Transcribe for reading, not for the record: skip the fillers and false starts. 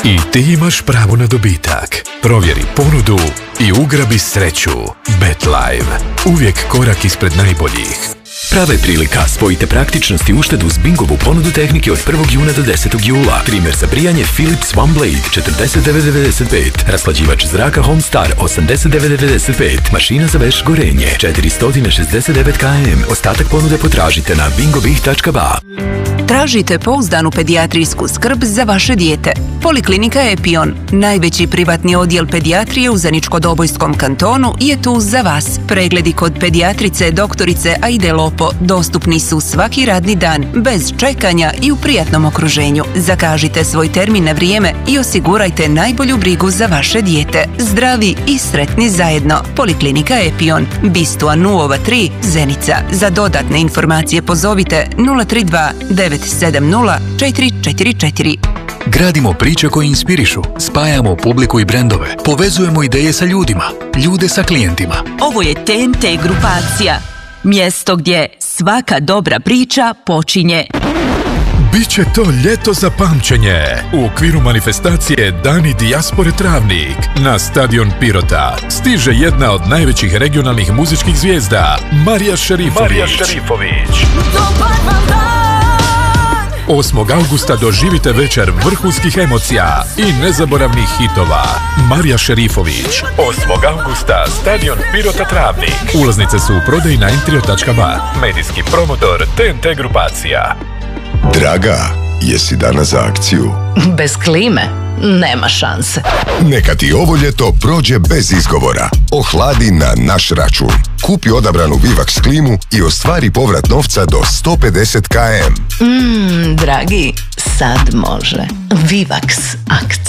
I ti imaš pravo na dobitak. Provjeri ponudu i ugrabi sreću. BetLive. Uvijek korak ispred najboljih. Prava je prilika. Spojite praktičnost i uštedu uz Bingovu ponudu tehnike od 1. juna do 10. jula. Trimer za brijanje Philips One Blade 49,95. Rashlađivač zraka Homestar 89,95. Mašina za veš gorenje 469 km. Ostatak ponude potražite na bingobih.ba. Tražite pouzdanu pedijatrijsku skrb za vaše dijete. Poliklinika Epion, najveći privatni odjel pedijatrije u Zeničko-Dobojskom kantonu, je tu za vas. Pregledi kod pedijatrice doktorice Aide Lopo dostupni su svaki radni dan, bez čekanja i u prijatnom okruženju. Zakažite svoj termin na vrijeme i osigurajte najbolju brigu za vaše dijete. Zdravi i sretni zajedno. Poliklinika Epion, Bistua Nuova 3, Zenica. Za dodatne informacije pozovite 032 970 444. Gradimo priče koje inspirišu, spajamo publiku i brendove, povezujemo ideje sa ljudima, ljude sa klijentima. Ovo je TNT grupacija. Mjesto gdje svaka dobra priča počinje. Biće to ljeto za pamćenje. U okviru manifestacije Dani dijaspore Travnik na stadion Pirota stiže jedna od najvećih regionalnih muzičkih zvijezda, Marija Šerifović. 8. augusta doživite večer vrhunskih emocija i nezaboravnih hitova. Marija Šerifović. 8. augusta, stadion Pirota Travnik. Ulaznice su u prodaji na entrio.ba. Medijski promotor TNT grupacija. Draga, jesi danas za akciju? Bez klime nema šanse. Neka ti ovo ljeto prođe bez izgovora. Ohladi na naš račun. Kupi odabranu Vivax klimu i ostvari povrat novca do 150 km. Dragi, sad može. Vivax akcija.